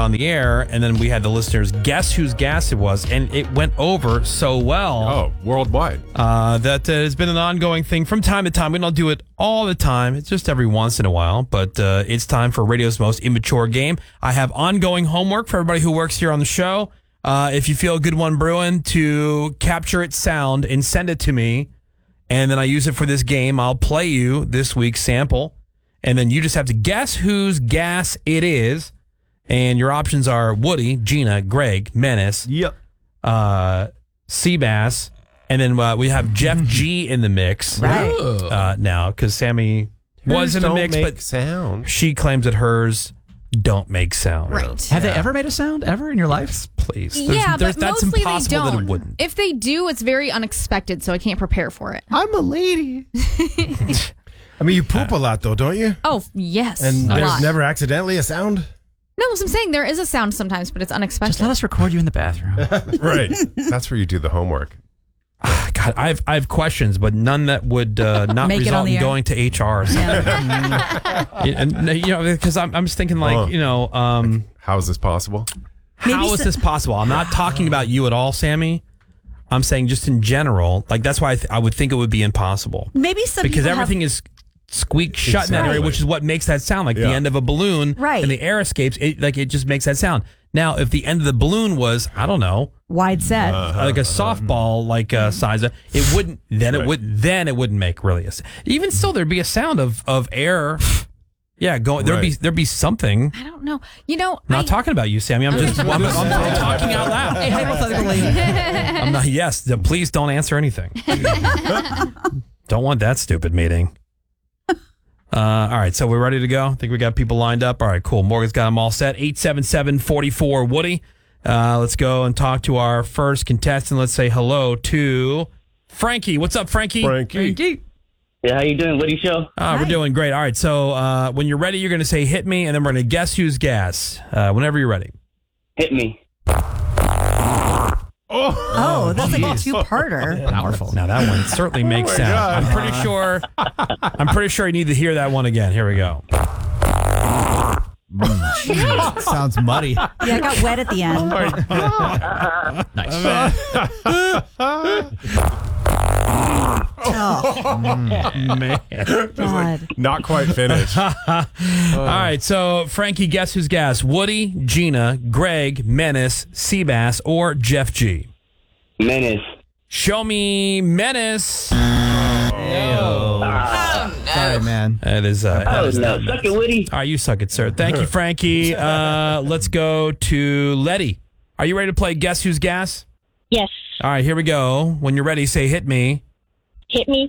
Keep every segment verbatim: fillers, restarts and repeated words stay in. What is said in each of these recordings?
on the air, and then we had the listeners guess whose gas it was, and it went over so well. Oh, worldwide. Uh, that uh, has been an ongoing thing from time to time. We don't do it all the time. It's just every once in a while, but uh, it's time for radio's most immature game. I have ongoing homework for everybody who works here on the show. Uh, if you feel a good one brewing, to capture its sound and send it to me, and then I use it for this game. I'll play you this week's sample, and then you just have to guess whose gas it is. And your options are Woody, Gina, Greg, Menace, yep, uh, Seabass, and then uh, we have Jeff G in the mix Right. uh, now, because Sammy was in the don't mix, make but sound. she claims that hers don't make sound. Right. Have they ever made a sound ever in your life? Please. There's, yeah, there's, but that's mostly impossible they don't. that it wouldn't. If they do, it's very unexpected, so I can't prepare for it. I'm a lady. I mean, you poop a lot, though, don't you? Oh, yes. And a there's lot. never accidentally a sound? No, as I'm saying, there is a sound sometimes, but it's unexpected. Just let us record you in the bathroom. Right. That's where you do the homework. God, I have I have questions, but none that would uh, not Make it result on the in air. going to H R. Yeah. and, you know, because I'm, I'm just thinking, like, Oh. you know, um, How is this possible? how is this possible? I'm not talking about you at all, Sammy. I'm saying just in general. Like, that's why I, th- I would think it would be impossible. Maybe some Because people everything is squeak shut in that area, Exactly. which is what makes that sound. Like the Yeah. end of a balloon, Right. and the air escapes. It like it just makes that sound. Now, if the end of the balloon was, I don't know, have wide set. like a softball like uh, size, it wouldn't. Then it Right. would. Then it wouldn't make really a. s- Even still, there'd be a sound of of air. Yeah, going. There'd be Right. there'd be something. I don't know. You know, Not I, talking about you, Sammy. I'm just. I'm, I'm, I'm talking out loud. Hey, hypothetically. I'm not. Yes. th- Please don't answer anything. Don't want that stupid meeting. Uh, all right, so we're ready to go. I think we got people lined up. All right, cool. Morgan's got them all set. eight seven seven, four four Woody. Uh, let's go and talk to our first contestant. Let's say hello to Frankie. What's up, Frankie? Frankie. Yeah, how you doing, Woody Show? Uh, we're doing great. All right, so uh, when you're ready, you're going to say hit me, and then we're going to guess who's gas. Uh, whenever you're ready. Hit me. Oh, that's like a two-parter. Powerful. Now that one certainly makes my sense. God. I'm pretty sure. I'm pretty sure you need to hear that one again. Here we go. Sounds muddy. Yeah, I got wet at the end. Oh, Man. God. Not quite finished. All right, so Frankie, guess who's gas? Woody, Gina, Greg, Menace, Seabass, or Jeff G? Menace. Show me Menace. Sorry, man. That is. Uh, that Oh, is no. not Suck it, Woody. All right, you suck it, sir. Thank you, Frankie. Uh, let's go to Letty. Are you ready to play Guess Who's Gas? Yes. All right, here we go. When you're ready, say hit me. Hit me.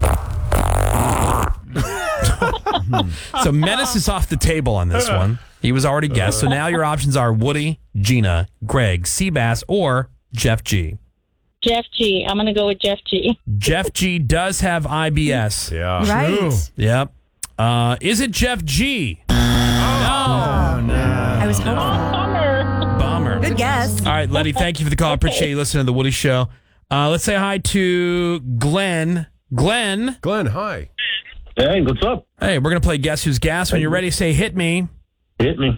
So Menace is off the table on this one. He was already guessed. So now your options are Woody, Gina, Greg, Seabass, or Jeff G. Jeff G. I'm going to go with Jeff G. Jeff G does have I B S. Yeah. Right. Yep. Uh, is it Jeff G? I was hopeful. Bummer. Bummer. Good guess. All right, Letty, thank you for the call. Appreciate you listening to The Woody Show. Uh, let's say hi to Glenn. Glenn. Glenn, hi. Hey, what's up? Hey, we're going to play Guess Who's Gas. When you're ready, say hit me. Hit me.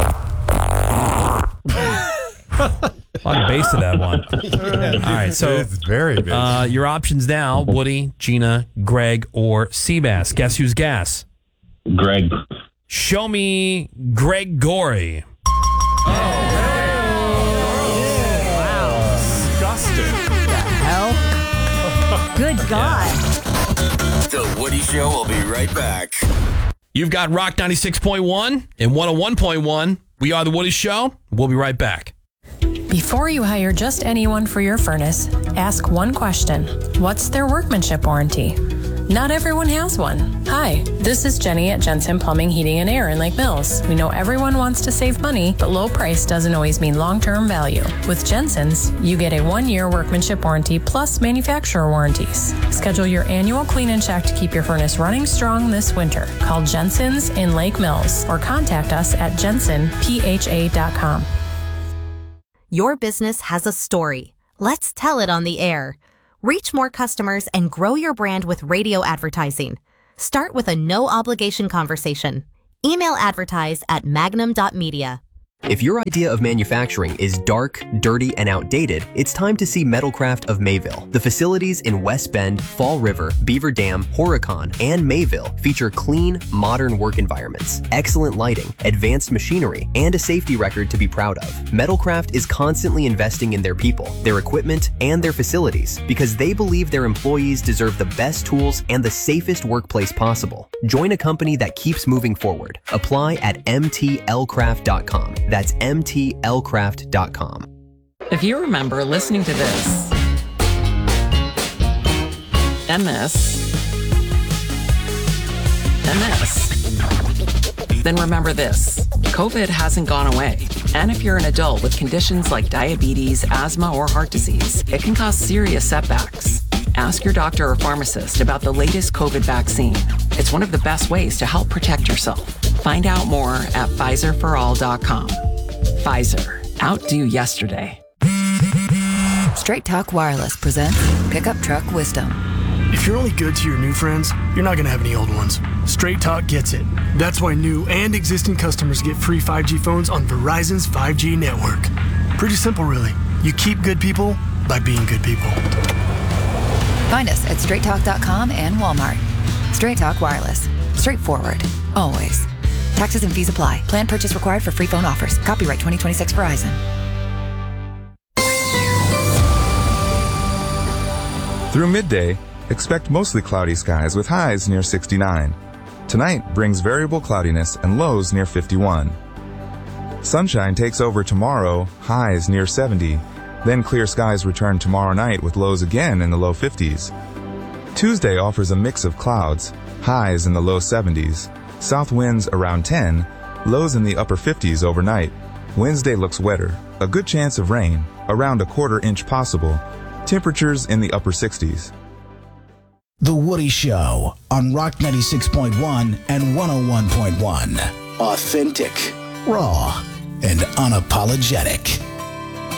A lot of bass to that one. All right, so It's very big. uh, your options now, Woody, Gina, Greg, or Seabass. Guess who's gas? Greg. Show me Greg Gorey. Disgusting. Hell. Good God. The Woody Show will be right back. You've got Rock ninety-six point one and one oh one point one. We are The Woody Show. We'll be right back. Before you hire just anyone for your furnace, ask one question. What's their workmanship warranty? Not everyone has one. Hi, this is Jenny at Jensen Plumbing, Heating, and Air in Lake Mills. We know everyone wants to save money, but low price doesn't always mean long-term value. With Jensen's, you get a one-year workmanship warranty plus manufacturer warranties. Schedule your annual clean and check to keep your furnace running strong this winter. Call Jensen's in Lake Mills or contact us at jensen p h a dot com. Your business has a story. Let's tell it on the air. Reach more customers and grow your brand with radio advertising. Start with a no-obligation conversation. Email advertise at magnum dot media. If your idea of manufacturing is dark, dirty, and outdated, it's time to see Metalcraft of Mayville. The facilities in West Bend, Fall River, Beaver Dam, Horicon, and Mayville feature clean, modern work environments, excellent lighting, advanced machinery, and a safety record to be proud of. Metalcraft is constantly investing in their people, their equipment, and their facilities because they believe their employees deserve the best tools and the safest workplace possible. Join a company that keeps moving forward. Apply at m t l craft dot com. That's m t l craft dot com. If you remember listening to this, and this, and this, then remember this. COVID hasn't gone away. And if you're an adult with conditions like diabetes, asthma, or heart disease, it can cause serious setbacks. Ask your doctor or pharmacist about the latest COVID vaccine. It's one of the best ways to help protect yourself. Find out more at Pfizer for all dot com. Pfizer. Outdo yesterday. Straight Talk Wireless presents Pickup Truck Wisdom. If you're only good to your new friends, you're not going to have any old ones. Straight Talk gets it. That's why new and existing customers get free five G phones on Verizon's five G network. Pretty simple, really. You keep good people by being good people. Find us at straight talk dot com and Walmart. Straight Talk Wireless. Straightforward. Always. Taxes and fees apply. Plan purchase required for free phone offers. Copyright twenty twenty-six Verizon. Through midday, expect mostly cloudy skies with highs near sixty-nine. Tonight brings variable cloudiness and lows near fifty-one. Sunshine takes over tomorrow, highs near seventy. Then clear skies return tomorrow night with lows again in the low fifties. Tuesday offers a mix of clouds, highs in the low seventies. South winds around ten, lows in the upper fifties overnight. Wednesday looks wetter, a good chance of rain, around a quarter inch possible. Temperatures in the upper sixties. The Woody Show on Rock ninety-six point one and one oh one point one. Authentic, raw, and unapologetic.